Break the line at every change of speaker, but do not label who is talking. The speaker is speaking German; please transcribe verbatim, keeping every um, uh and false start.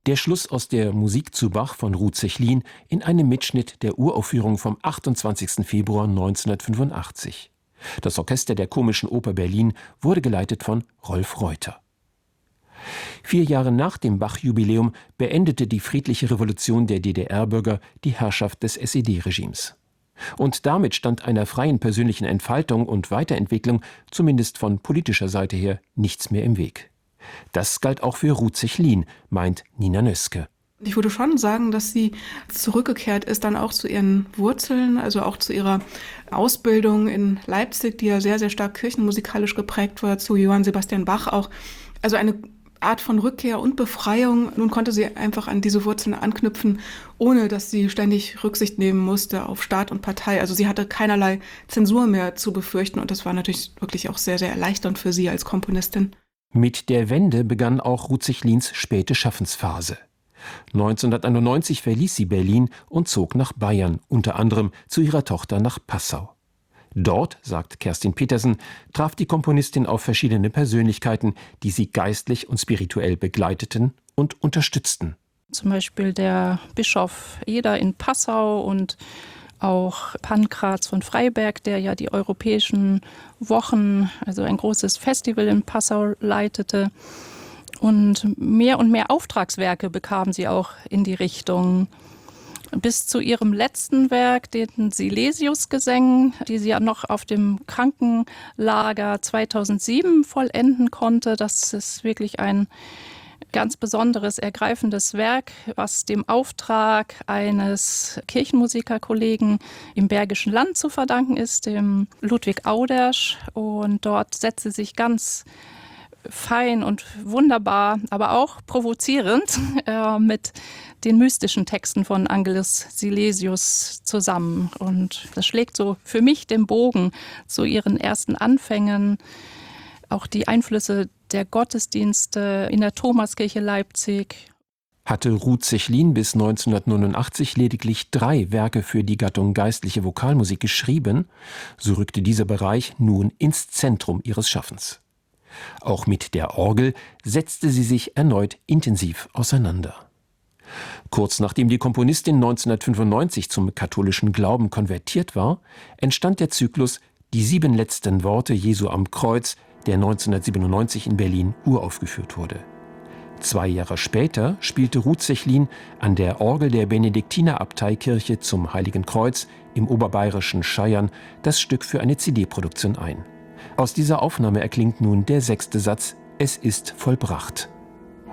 Der Schluss aus der Musik zu Bach von Ruth Zechlin in einem Mitschnitt der Uraufführung vom achtundzwanzigsten Februar neunzehnhundertfünfundachtzig. Das Orchester der Komischen Oper Berlin wurde geleitet von Rolf Reuter. Vier Jahre nach dem Bach-Jubiläum beendete die friedliche Revolution der D D R-Bürger die Herrschaft des S E D-Regimes. Und damit stand einer freien persönlichen Entfaltung und Weiterentwicklung, zumindest von politischer Seite her, nichts mehr im Weg. Das galt auch für Ruth Zechlin, meint Nina Nöske.
Ich würde schon sagen, dass sie zurückgekehrt ist dann auch zu ihren Wurzeln, also auch zu ihrer Ausbildung in Leipzig, die ja sehr, sehr stark kirchenmusikalisch geprägt war, zu Johann Sebastian Bach auch. Also eine Art von Rückkehr und Befreiung. Nun konnte sie einfach an diese Wurzeln anknüpfen, ohne dass sie ständig Rücksicht nehmen musste auf Staat und Partei. Also sie hatte keinerlei Zensur mehr zu befürchten und das war natürlich wirklich auch sehr, sehr erleichternd für sie als Komponistin.
Mit der Wende begann auch Ruth Zechlins späte Schaffensphase. neunzehnhunderteinundneunzig verließ sie Berlin und zog nach Bayern, unter anderem zu ihrer Tochter nach Passau. Dort, sagt Kerstin Petersen, traf die Komponistin auf verschiedene Persönlichkeiten, die sie geistlich und spirituell begleiteten und unterstützten.
Zum Beispiel der Bischof Eder in Passau und auch Pankraz von Freiberg, der ja die Europäischen Wochen, also ein großes Festival in Passau leitete. Und mehr und mehr Auftragswerke bekam sie auch in die Richtung. Bis zu ihrem letzten Werk, den Silesius-Gesängen, die sie ja noch auf dem Krankenlager zweitausendsieben vollenden konnte. Das ist wirklich ein ganz besonderes, ergreifendes Werk, was dem Auftrag eines Kirchenmusikerkollegen im Bergischen Land zu verdanken ist, dem Ludwig Audersch. Und dort setzt sie sich ganz fein und wunderbar, aber auch provozierend äh, mit den mystischen Texten von Angelus Silesius zusammen. Und das schlägt so für mich den Bogen zu ihren ersten Anfängen. Auch die Einflüsse der Gottesdienste in der Thomaskirche Leipzig.
Hatte Ruth Zechlin bis neunzehnhundertneunundachtzig lediglich drei Werke für die Gattung geistliche Vokalmusik geschrieben, so rückte dieser Bereich nun ins Zentrum ihres Schaffens. Auch mit der Orgel setzte sie sich erneut intensiv auseinander. Kurz nachdem die Komponistin neunzehnhundertfünfundneunzig zum katholischen Glauben konvertiert war, entstand der Zyklus Die sieben letzten Worte Jesu am Kreuz, der neunzehnhundertsiebenundneunzig in Berlin uraufgeführt wurde. Zwei Jahre später spielte Ruth Zechlin an der Orgel der Benediktinerabteikirche zum Heiligen Kreuz im oberbayerischen Scheiern das Stück für eine C D-Produktion ein. Aus dieser Aufnahme erklingt nun der sechste Satz: Es ist vollbracht.